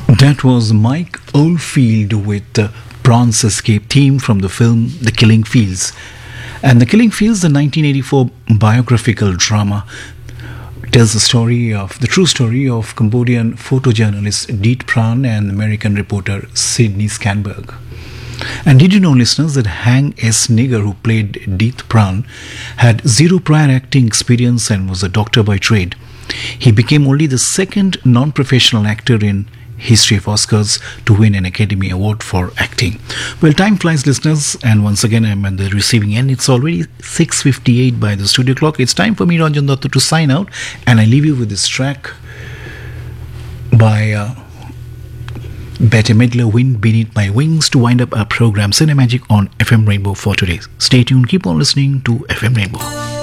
That was Mike Oldfield with the Bronze Escape theme from the film The Killing Fields. And The Killing Fields, the 1984 biographical drama, tells the true story of Cambodian photojournalist Deet Pran and American reporter Sidney Scanberg. And did you know, listeners, that Hang S. Nigger, who played Deet Pran, had zero prior acting experience and was a doctor by trade? He became only the second non-professional actor in history of Oscars to win an Academy Award for acting. Well, time flies, listeners, and once again I'm at the receiving end. It's already 6:58 by the studio clock. It's time for me, Ranjan Datta, to sign out, and I leave you with this track by Bette Midler, Wind Beneath My Wings, to wind up our program Cinemagic on FM Rainbow for today. Stay tuned, keep on listening to FM Rainbow.